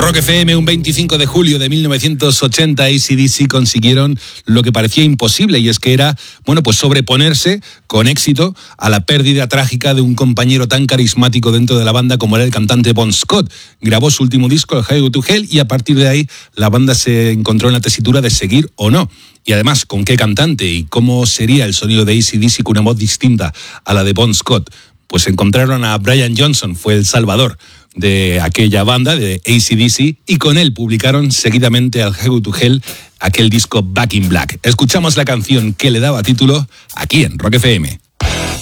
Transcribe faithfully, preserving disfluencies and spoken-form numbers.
Rock F M, un veinticinco de julio de mil novecientos ochenta, A C D C consiguieron lo que parecía imposible, y es que era, bueno, pues sobreponerse con éxito a la pérdida trágica de un compañero tan carismático dentro de la banda como era el cantante Bon Scott. Grabó su último disco, el Highway to Hell, y a partir de ahí la banda se encontró en la tesitura de seguir o no. Y además, ¿con qué cantante y cómo sería el sonido de A C D C con una voz distinta a la de Bon Scott? Pues encontraron a Brian Johnson, fue el salvador de aquella banda, de A C D C, y con él publicaron seguidamente al Highway to Hell aquel disco Back in Black. Escuchamos la canción que le daba título aquí en Rock F M.